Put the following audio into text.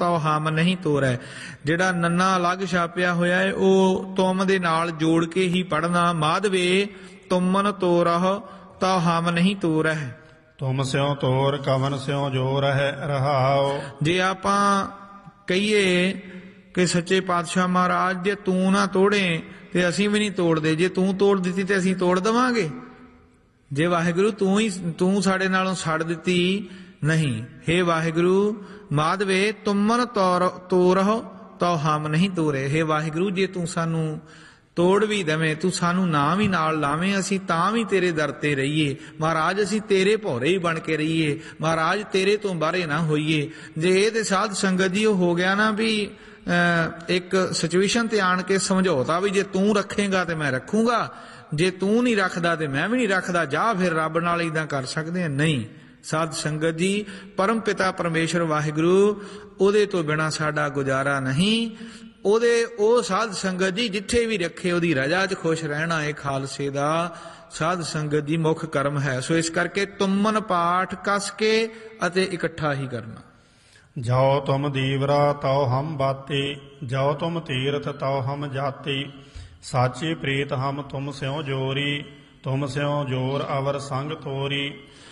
ਤਉ ਹਮ ਨਹੀਂ ਤੋਰੈ। ਜਿਹੜਾ ਨੰਨਾ ਅਲੱਗ ਛਾਪਿਆ ਹੋਇਆ ਹੈ ਉਹ ਤੁਮ ਦੇ ਨਾਲ ਜੋੜ ਕੇ ਹੀ ਪੜ੍ਹਨਾ। ਮਾਧਵੇ ਤੁਮਨ ਤੋਰਹੁ ਤਉ ਹਮ ਨਹੀਂ ਤੋਰੈ। ਤੁਮ ਸਿਉ ਤੋਰ ਕਵਨ ਸਿਉ ਜੋ ਰਹਿ ਰਹਾਉ। ਜੇ ਆਪਾਂ ਕਹੀਏ ਕਿ ਸੱਚੇ ਪਾਤਸ਼ਾਹ ਮਹਾਰਾਜ ਜੇ ਤੂੰ ਨਾ ਤੋੜੇ ਤੇ ਅਸੀਂ ਵੀ ਨਹੀਂ ਤੋੜਦੇ, ਜੇ ਤੂੰ ਤੋੜ ਦਿੱਤੀ ਤੇ ਅਸੀਂ ਤੋੜ ਦੇਵਾਂਗੇ। ਜੇ ਵਾਹਿਗੁਰੂ ਤੂੰ ਸਾਡੇ ਨਾਲੋਂ ਛੱਡ ਦਿੱਤੀ ਨਹੀਂ। ਹੇ ਵਾਹਿਗੁਰੂ ਮਾਧਵੇ ਤੁਮਨ ਤੋਰਹੁ ਤਉ ਹਮ ਨਹੀਂ ਤੋਰੇ। ਹੇ ਵਾਹਿਗੁਰੂ ਜੇ ਤੂੰ ਸਾਨੂੰ ਤੋੜ ਵੀ ਦੇਵੇਂ, ਤੂੰ ਸਾਨੂੰ ਨਾ ਵੀ ਨਾਲ ਲਾਵੇਂ, ਅਸੀਂ ਤਾਂ ਵੀ ਤੇਰੇ ਦਰ ਤੇ ਰਹੀਏ। ਮਹਾਰਾਜ ਅਸੀਂ ਤੇਰੇ ਭੌਰੇ ਹੀ ਬਣ ਕੇ ਰਹੀਏ, ਮਹਾਰਾਜ ਤੇਰੇ ਤੋਂ ਬਾਹਰੇ ਨਾ ਹੋਈਏ। ਜੇ ਇਹ ਤੇ ਸਾਧ ਸੰਗਤ ਜੀ ਉਹ ਹੋ ਗਿਆ ਨਾ ਵੀ ਇੱਕ ਸਿਚੁਏਸ਼ਨ ਤੇ ਆਣ ਕੇ ਸਮਝੌਤਾ ਵੀ ਜੇ ਤੂੰ ਰੱਖੇਗਾ ਤੇ ਮੈਂ ਰੱਖੂੰਗਾ, ਜੇ ਤੂੰ ਨਹੀਂ ਰੱਖਦਾ ਤੇ ਮੈਂ ਵੀ ਨਹੀਂ ਰੱਖਦਾ, ਜਾ ਫਿਰ ਰੱਬ ਨਾਲ ਇੱਦਾਂ ਕਰ ਸਕਦੇ ਹਾਂ। ਨਹੀਂ ਸਾਧ ਸੰਗਤ ਜੀ, ਪਰਮ ਪਿਤਾ ਪਰਮੇਸ਼ਰ ਵਾਹਿਗੁਰੂ ਉਹਦੇ ਤੋਂ ਬਿਨਾਂ ਸਾਡਾ ਗੁਜ਼ਾਰਾ ਨਹੀਂ। ਉਹ ਸਾਧ ਸੰਗਤ ਜੀ ਜਿੱਥੇ ਵੀ ਰੱਖੇ ਉਹਦੀ ਰਜਾ 'ਚ ਖੁਸ਼ ਰਹਿਣਾ ਇਹ ਖਾਲਸੇ ਦਾ ਸਾਧ ਸੰਗਤ ਜੀ ਮੁੱਖ ਕਰਮ ਹੈ। ਸੋ ਇਸ ਕਰਕੇ ਤੁਮਨ ਪਾਠ ਕਸ ਕੇ ਅਤੇ ਇਕੱਠਾ ਹੀ ਕਰਨਾ। ਜਾਓ ਤੁਮ ਦੀਵਰਾ ਤਉ ਹਮ ਬਾਤੀ, ਜਾਓ ਤੁਮ ਤੀਰਥ ਤਉ ਹਮ ਜਾਤੀ। ਸਾਚੇ ਪ੍ਰੀਤ ਹਮ ਤੁਮ ਸਿਉ ਜੋਰੀ, ਤੁਮ ਸਿਉ ਜੋਰ ਅਵਰ ਸੰਗ ਤੋਰੀ।